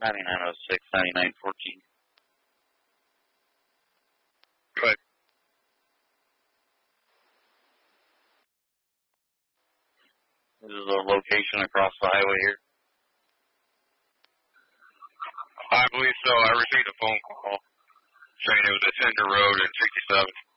9906, 9914. Go ahead. This is a location across the highway here. I believe so. I received a phone call saying it was at Cinder Road and 67.